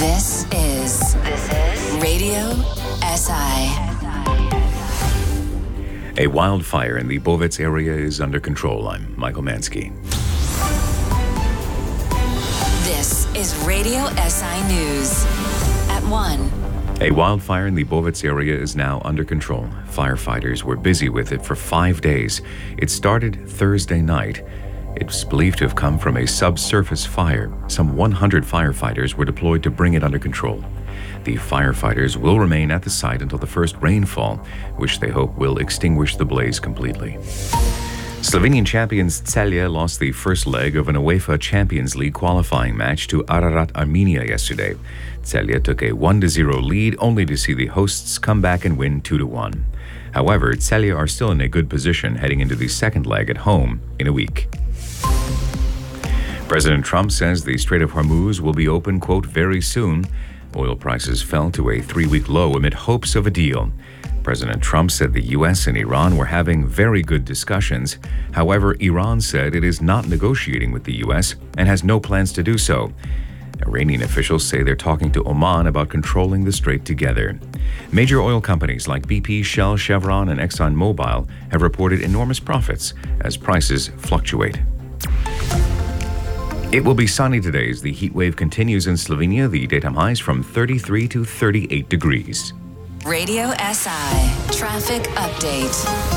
This is Radio SI. A wildfire in the Bovec area is under control. I'm Michael Mansky. This is Radio SI News at 1. A wildfire in the Bovec area is now under control. Firefighters were busy with it for 5 days. It started Thursday night. It's believed to have come from a subsurface fire. Some 100 firefighters were deployed to bring it under control. The firefighters will remain at the site until the first rainfall, which they hope will extinguish the blaze completely. Slovenian champions Celje lost the first leg of an UEFA Champions League qualifying match to Ararat Armenia yesterday. Celje took a 1-0 lead, only to see the hosts come back and win 2-1. However, Celje are still in a good position heading into the second leg at home in a week. President Trump says the Strait of Hormuz will be open, quote, very soon. Oil prices fell to a 3-week low amid hopes of a deal. President Trump said the U.S. and Iran were having very good discussions. However, Iran said it is not negotiating with the U.S. and has no plans to do so. Iranian officials say they're talking to Oman about controlling the strait together. Major oil companies like BP, Shell, Chevron, and ExxonMobil have reported enormous profits as prices fluctuate. It will be sunny today as the heat wave continues in Slovenia. The daytime highs from 33 to 38 degrees. Radio SI Traffic Update.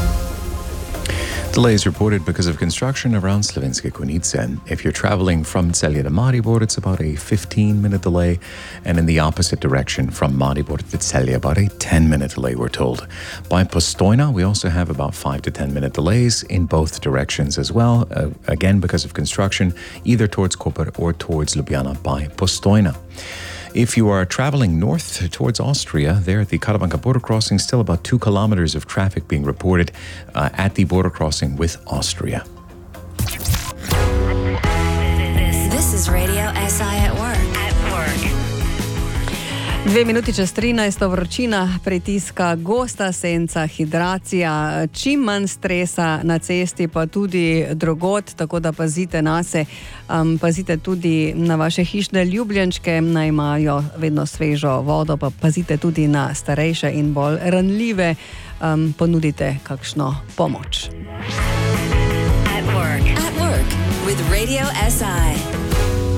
Delays reported because of construction around Slovenske Konjice. If you're traveling from Celje to Maribor, it's about a 15-minute delay, and in the opposite direction from Maribor to Celje, about a 10-minute delay, we're told. By Postojna, we also have about 5 to 10-minute delays in both directions as well, again because of construction, either towards Koper or towards Ljubljana by Postojna. If you are traveling north towards Austria, there at the Karavanka border crossing, still about 2 kilometers of traffic being reported at the border crossing with Austria. This is Radio SI at work. 2 minuti čez 13, vročina, pritiska, gosta senca, hidracija, čim manj stresa na cesti, pa tudi drugod, tako da pazite nase, pazite tudi na vaše hišne ljubljenčke, naj imajo vedno svežo vodo, pa pazite tudi na starejše in bolj ranljive, ponudite kakšno pomoč. At work with Radio SI.